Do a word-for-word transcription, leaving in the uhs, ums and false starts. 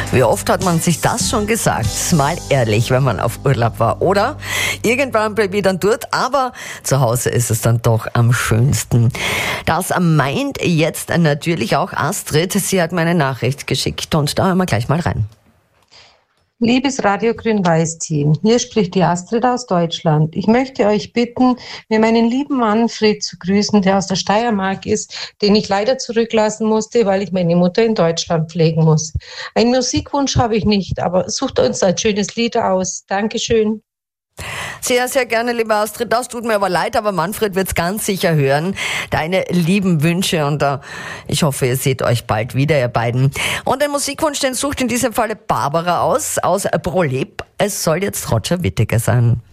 Wie oft hat man sich das schon gesagt? Mal ehrlich, wenn man auf Urlaub war, oder? Irgendwann bleibe ich dann dort, aber zu Hause ist es dann doch am schönsten. Das meint jetzt natürlich auch Astrid. Sie hat mir eine Nachricht geschickt und da hören wir gleich mal rein. Liebes Radio Grün-Weiß-Team, hier spricht die Astrid aus Deutschland. Ich möchte euch bitten, mir meinen lieben Manfred zu grüßen, der aus der Steiermark ist, den ich leider zurücklassen musste, weil ich meine Mutter in Deutschland pflegen muss. Einen Musikwunsch habe ich nicht, aber sucht uns ein schönes Lied aus. Dankeschön. Sehr, sehr gerne, liebe Astrid. Das tut mir aber leid, aber Manfred wird's ganz sicher hören. Deine lieben Wünsche und uh, ich hoffe, ihr seht euch bald wieder, ihr beiden. Und den Musikwunsch, den sucht in diesem Falle Barbara aus, aus Broleb. Es soll jetzt Roger Whittaker sein.